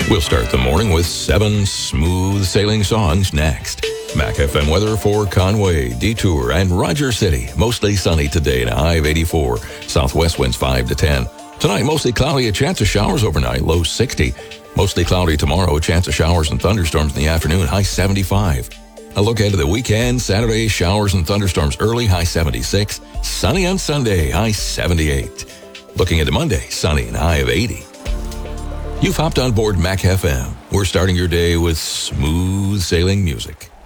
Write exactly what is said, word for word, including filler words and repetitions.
We'll start the morning with seven smooth sailing songs next. Mac F M weather for Conway, Detour, and Rogers City. Mostly sunny today and a high of eighty-four. Southwest winds five to ten. Tonight, mostly cloudy, a chance of showers overnight, low sixty. Mostly cloudy tomorrow, a chance of showers and thunderstorms in the afternoon, high seventy-five. A look ahead to the weekend, Saturday, showers and thunderstorms early, high seventy-six. Sunny on Sunday, high seventy-eight. Looking into Monday, sunny and a high of eighty. You've hopped on board Mac F M. We're starting your day with smooth sailing music.